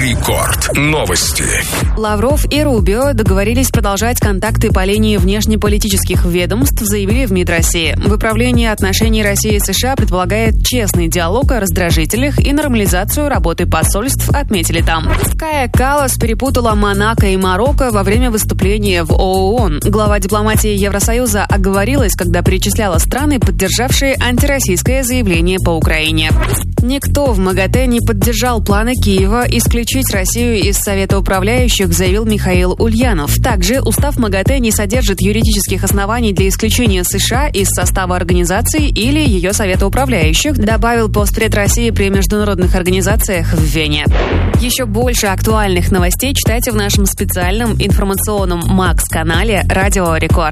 Рекорд. Новости. Лавров и Рубио договорились продолжать контакты по линии внешнеполитических ведомств, заявили в МИД России. Выправление отношений России и США предполагает честный диалог о раздражителях и нормализацию работы посольств, отметили там. Кая Каллас перепутала Монако и Марокко во время выступления в ООН. Глава дипломатии Евросоюза оговорилась, когда перечисляла страны, поддержавшие антироссийское заявление по Украине. Никто в МАГАТЭ не поддержал планы Киева исключить Россию из Совета управляющих, заявил Михаил Ульянов. Также устав МАГАТЭ не содержит юридических оснований для исключения США из состава организации или ее Совета управляющих, добавил постпред России при международных организациях в Вене. Еще больше актуальных новостей читайте в нашем специальном информационном Макс-канале «Радио Рекорд».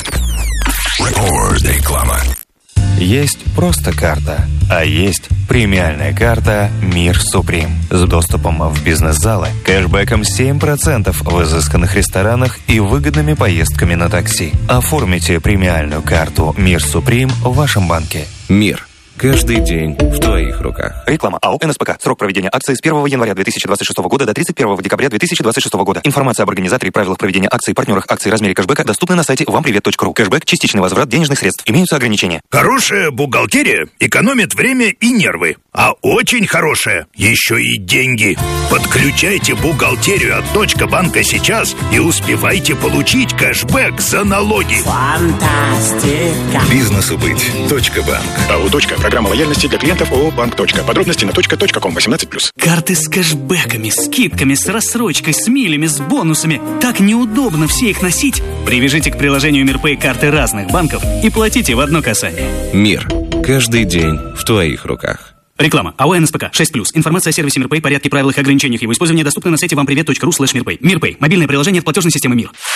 Реклама. Есть просто карта, а есть премиальная карта «Мир Суприм» с доступом в бизнес-залы, кэшбэком 7% в изысканных ресторанах и выгодными поездками на такси. Оформите премиальную карту «Мир Суприм» в вашем банке. Мир. Каждый день в твоих руках. Реклама. АО «НСПК». Срок проведения акции с 1 января 2026 года до 31 декабря 2026 года. Информация об организаторе и правилах проведения акций, партнерах акций, размере кэшбэка доступны на сайте вампривет.ру. Кэшбэк – частичный возврат денежных средств. Имеются ограничения. Хорошая бухгалтерия экономит время и нервы. А очень хорошая еще и деньги. Подключайте бухгалтерию от Точка.банка сейчас и успевайте получить кэшбэк за налоги. Фантастика. Бизнесу быть. Точка.банк. АО «Точка». Программа лояльности для клиентов ООО «Банк. Точка». Подробности на точка.ком 18+. Карты с кэшбэками, скидками, с рассрочкой, с милями, с бонусами. Так неудобно все их носить. Привяжите к приложению МирПэй карты разных банков и платите в одно касание. Мир. Каждый день в твоих руках. Реклама. АО «НСПК». 6+. Информация о сервисе МирПэй, порядке, правилах и ограничениях его использования доступна на сайте вампривет.ру/мирпэй. МирПэй. Мобильное приложение в платежной системе МИР.